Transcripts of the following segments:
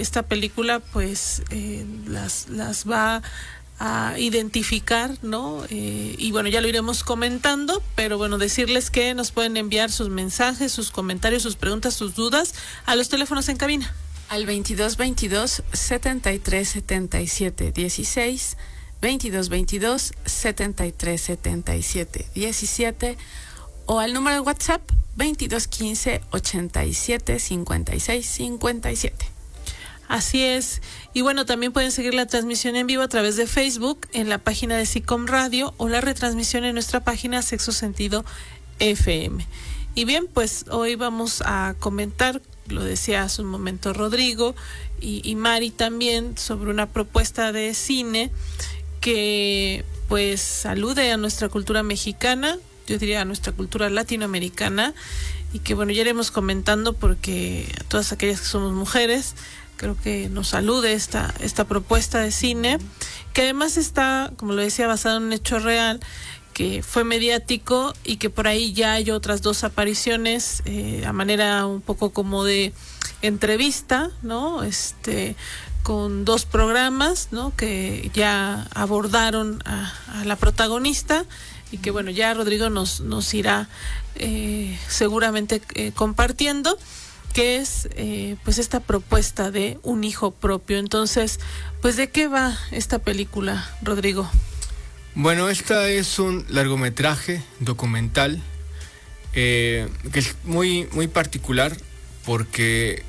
esta película pues las va a identificar, ¿no? Y bueno, ya lo iremos comentando, pero bueno, decirles que nos pueden enviar sus mensajes, sus comentarios, sus preguntas, sus dudas a los teléfonos en cabina. Al 2222 73 77 16, 2222 73 77 17, o al número de WhatsApp 2215 87 56 57. Así es. Y bueno, también pueden seguir la transmisión en vivo a través de Facebook, en la página de SICOM Radio, o la retransmisión en nuestra página Sexo Sentido FM. Y bien, pues hoy vamos a comentar, lo decía hace un momento Rodrigo y Mari también, sobre una propuesta de cine que pues alude a nuestra cultura mexicana, yo diría a nuestra cultura latinoamericana, y que bueno, ya iremos comentando porque a todas aquellas que somos mujeres, creo que nos alude esta propuesta de cine, que además está, como lo decía, basado en un hecho real, que fue mediático y que por ahí ya hay otras dos apariciones a manera un poco como de entrevista, ¿no? Con dos programas, ¿no? Que ya abordaron a la protagonista y que bueno, ya Rodrigo nos irá seguramente compartiendo, que es pues esta propuesta de un hijo propio. Entonces, pues ¿de qué va esta película, Rodrigo? Bueno, esta es un largometraje documental que es muy, muy particular porque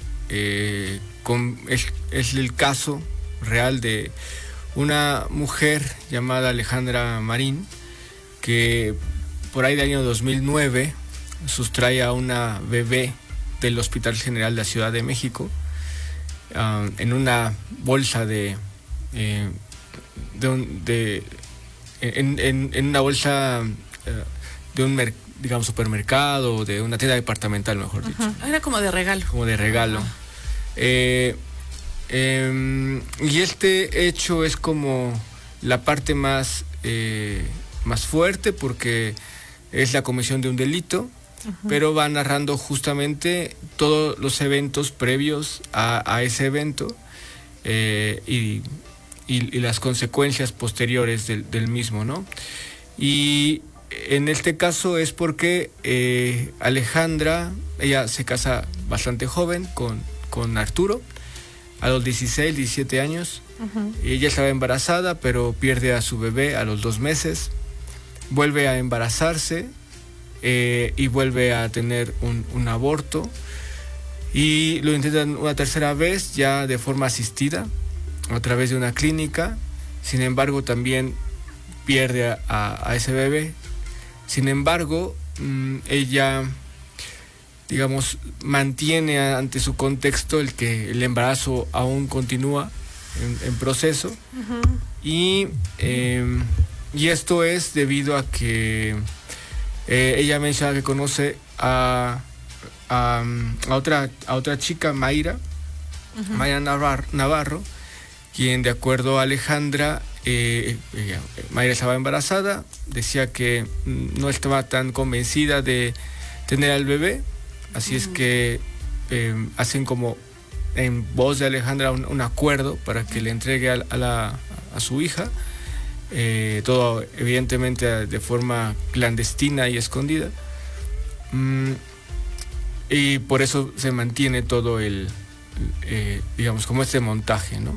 es el caso real de una mujer llamada Alejandra Marín, que por ahí del año 2009 sustrae a una bebé del Hospital General de la Ciudad de México en una bolsa en una bolsa de un supermercado, de una tienda departamental, mejor dicho. Era como de regalo. Como de regalo. Y este hecho es como la parte más fuerte porque es la comisión de un delito, pero va narrando justamente todos los eventos previos a ese evento y las consecuencias posteriores del mismo, ¿no? Y en este caso es porque Alejandra, ella se casa bastante joven con Arturo, a los 16, 17 años. Y ella estaba embarazada, pero pierde a su bebé a los 2 meses, vuelve a embarazarse y vuelve a tener un aborto, y lo intentan una tercera vez ya de forma asistida a través de una clínica. Sin embargo, también pierde a ese bebé. Sin embargo, ella, digamos, mantiene ante su contexto el que el embarazo aún continúa en proceso. Y esto es debido a que ella menciona que conoce a otra chica, Mayra Navarro, quien, de acuerdo a Alejandra, Mayra estaba embarazada, decía que no estaba tan convencida de tener al bebé, así es que hacen como en voz de Alejandra un acuerdo para que le entregue a su hija, todo evidentemente de forma clandestina y escondida, y por eso se mantiene todo digamos, como este montaje, ¿no?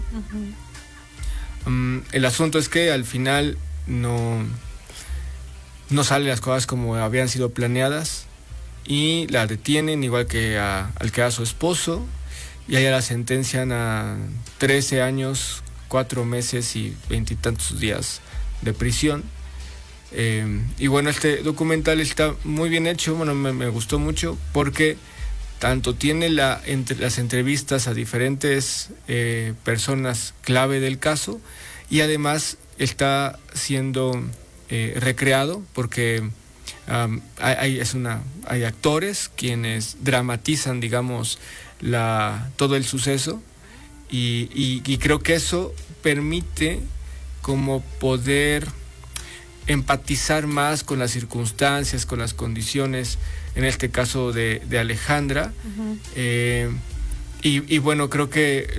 El asunto es que al final no salen las cosas como habían sido planeadas y la detienen, igual que al que era su esposo, y a ella la sentencian a 13 años, 4 meses y 20 y tantos días de prisión. Y bueno, este documental está muy bien hecho, bueno, me gustó mucho porque tanto tiene las entrevistas a diferentes personas clave del caso, y además está siendo recreado porque hay actores quienes dramatizan, digamos, todo el suceso, y creo que eso permite como poder empatizar más con las circunstancias, con las condiciones, en este caso de Alejandra. Y bueno, creo que